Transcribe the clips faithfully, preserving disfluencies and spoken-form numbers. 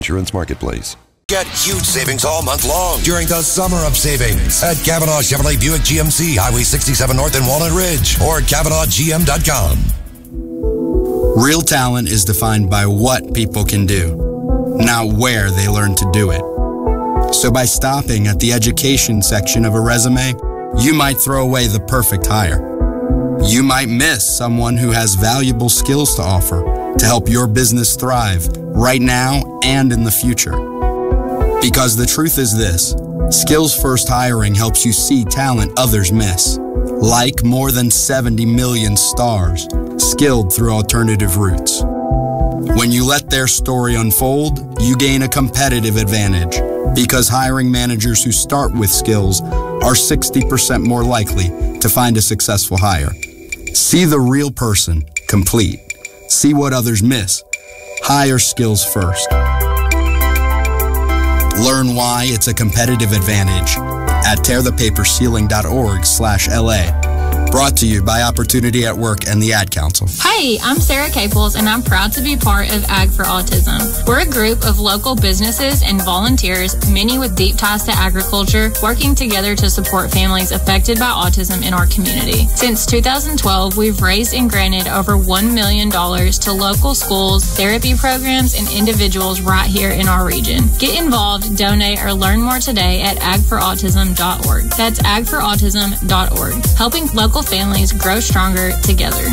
Insurance Marketplace. Get huge savings all month long during the Summer of Savings at Cavanaugh Chevrolet Buick G M C, Highway sixty-seven North in Walnut Ridge, or Cavanaugh G M dot com. Real talent is defined by what people can do, not where they learn to do it. So by stopping at the education section of a resume, you might throw away the perfect hire. You might miss someone who has valuable skills to offer to help your business thrive right now and in the future. Because the truth is this, Skills First Hiring helps you see talent others miss, like more than seventy million stars skilled through alternative routes. When you let their story unfold, you gain a competitive advantage because hiring managers who start with skills are sixty percent more likely to find a successful hire. See the real person, complete. See what others miss. Hire skills first. Learn why it's a competitive advantage at tear the paper ceiling dot org slash L A. Brought to you by Opportunity at Work and the Ad Council. Hi, I'm Sarah Caples, and I'm proud to be part of Ag for Autism. We're a group of local businesses and volunteers, many with deep ties to agriculture, working together to support families affected by autism in our community. Since two thousand twelve, we've raised and granted over one million dollars to local schools, therapy programs, and individuals right here in our region. Get involved, donate, or learn more today at ag for autism dot org. That's ag for autism dot org. Helping local families grow stronger together.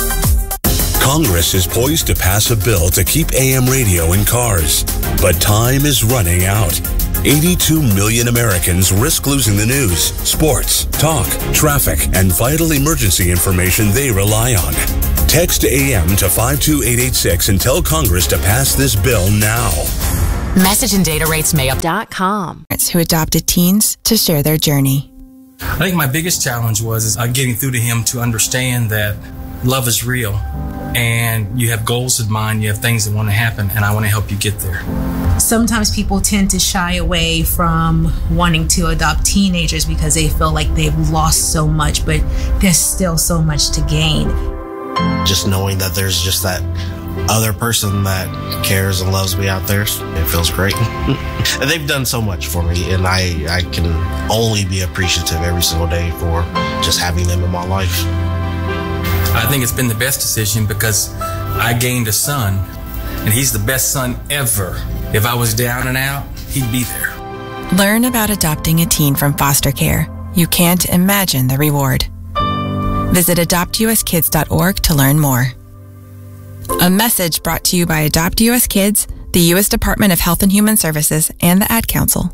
Congress is poised to pass a bill to keep A M radio in cars, but time is running out. eighty-two million Americans risk losing the news, sports, talk, traffic, and vital emergency information they rely on. Text A M to five two eight eight six and tell Congress to pass this bill now. Message and data rates may up. .com. Who adopted teens to share their journey. I think my biggest challenge was is, uh, getting through to him to understand that love is real and you have goals in mind, you have things that want to happen, and I want to help you get there. Sometimes people tend to shy away from wanting to adopt teenagers because they feel like they've lost so much, but there's still so much to gain. Just knowing that there's just that other person that cares and loves me out there, it feels great. And they've done so much for me, and I, I can only be appreciative every single day for just having them in my life. I think it's been the best decision because I gained a son, and he's the best son ever. If I was down and out, he'd be there. Learn about adopting a teen from foster care. You can't imagine the reward. Visit adopt U S kids dot org to learn more. A message brought to you by Adopt U S Kids, the U S Department of Health and Human Services, and the Ad Council.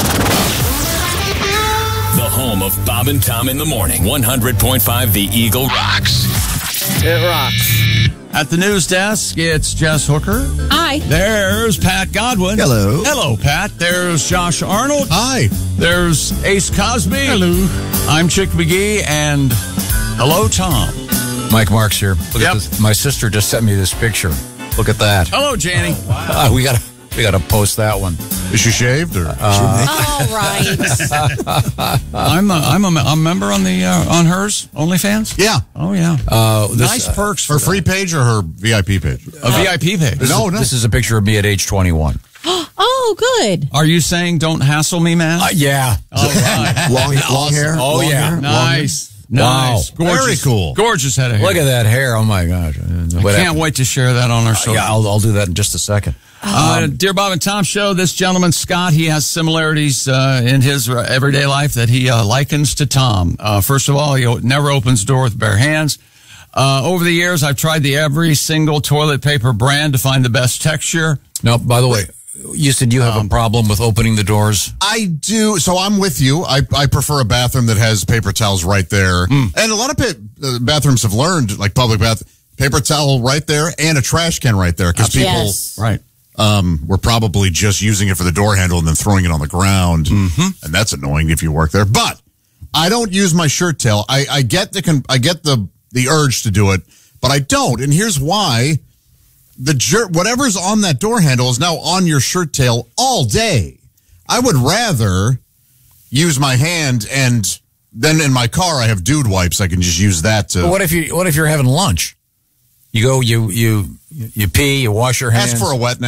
The home of Bob and Tom in the morning. one hundred point five The Eagle rocks. It rocks. At the news desk, it's Jess Hooker. Hi. There's Pat Godwin. Hello. Hello, Pat. There's Josh Arnold. Hi. There's Ace Cosby. Hello. I'm Chick McGee, and hello, Tom. Mike Marks here. Look Yep. at this. My sister just sent me this picture. Look at that. Hello, Janny. Oh, wow. uh, we got we got to post that one. Is she shaved or? Uh, All right. I'm a, I'm a, a member on the uh, on hers OnlyFans. Yeah. Oh yeah. Uh, this, nice uh, perks. Her free page or her V I P page? A uh, V I P page. This no, is, no. This is a picture of me at age twenty-one. Oh, good. Are you saying don't hassle me, man? Uh, yeah. All right. long, long hair. Oh long yeah. Hair? Nice. Wow. Nice. Gorgeous. Very cool. Gorgeous head of hair. Look at that hair. Oh my gosh. I can't wait to share that on our show. Uh, yeah, I'll, I'll do that in just a second. Uh, um, Dear Bob and Tom Show, this gentleman, Scott, he has similarities uh, in his uh, everyday life that he uh, likens to Tom. Uh, first of all, he never opens door with bare hands. Uh, over the years, I've tried the every single toilet paper brand to find the best texture. No, by the way, you said you have um, a problem with opening the doors. I do. So I'm with you. I, I prefer a bathroom that has paper towels right there. Mm. And a lot of pa- uh, bathrooms have learned, like public bath, paper towel right there and a trash can right there. Because people, yes. right. Um, we're probably just using it for the door handle and then throwing it on the ground. Mm-hmm. And that's annoying if you work there. But I don't use my shirt tail. I, I get the, con- I get the, the urge to do it, but I don't. And here's why. The jer- whatever's on that door handle is now on your shirt tail all day. I would rather use my hand, and then in my car I have dude wipes. I can just use that to. But what if you? What if you're having lunch? You go, you you you pee, you wash your hands. Ask for a wet nap,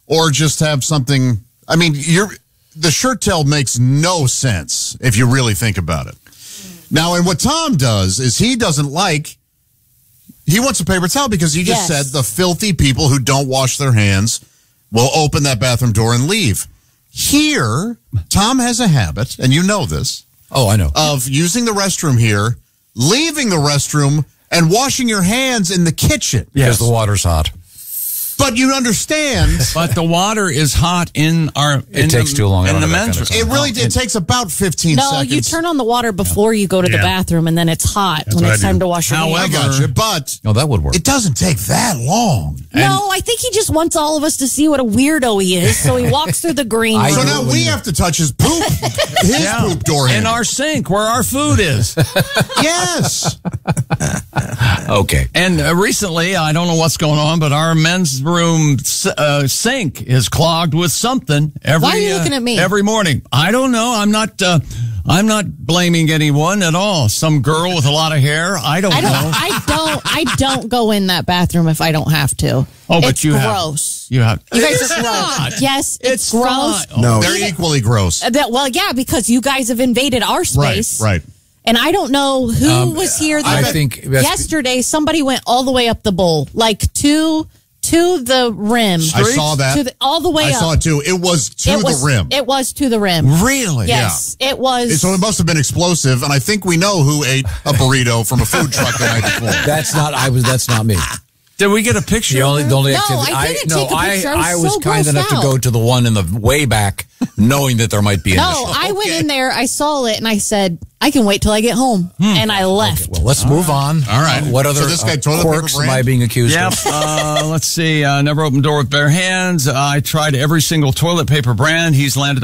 or just have something. I mean, you're the shirt tail makes no sense if you really think about it. Now, and what Tom does is he doesn't like. He wants a paper towel because you just Yes. said the filthy people who don't wash their hands will open that bathroom door and leave. Here, Tom has a habit, and you know this. Oh, I know. Of using the restroom here, leaving the restroom, and washing your hands in the kitchen. Because the water's hot. But you understand. But the water is hot in our. It in takes the, too long. I in don't the have that men's kind of room. It really it takes about fifteen No, seconds. you turn on the water before you go to the Yeah. bathroom, and then it's hot when what it's I do. time to wash your I hands. got you, but oh, that would work. It doesn't take that long. No, I think he just wants all of us to see what a weirdo he is, so he walks through the green room. So now we have to touch his poop, his Yeah. poop door in handle. our sink where our food is. Yes. Okay. And uh, recently, I don't know what's going on, but our men's room uh, sink is clogged with something every. Why are you uh, looking at me? Every morning. I don't know. I'm not. Uh, I'm not blaming anyone at all. Some girl with a lot of hair. I don't, I don't. know. I don't. I don't go in that bathroom if I don't have to. Oh, but it's you have- gross. You have. You guys It's are gross. not. Yes, it's, It's gross. fine. No, they're equally gross. Uh, That, well, yeah, because you guys have invaded our space. Right, right. And I don't know who Um, was here. The I other- think that's- yesterday somebody went all the way up the bowl, like to to the rim. I saw that. To the, all the way I up. saw it too. It was to It the was- rim. It was to the rim. Really? Yes, it was. So it must have been explosive, and I think we know who ate a burrito from a food truck the night before. That's not. I was. That's not me. Did we get a picture? The only, the only No, activity. I didn't no, take a picture. I was I, I was so kind grossed enough to out. go to the one in the way back, knowing that there might be an no, issue. I went in there, I saw it, and I said, I can wait till I get home. And I left. Well, let's move on. All right. Uh, what So other this guy uh, toilet paper quirks am brand? I being accused Yep. of? uh, let's see. Uh, never opened door with bare hands. I tried every single toilet paper brand. He's landed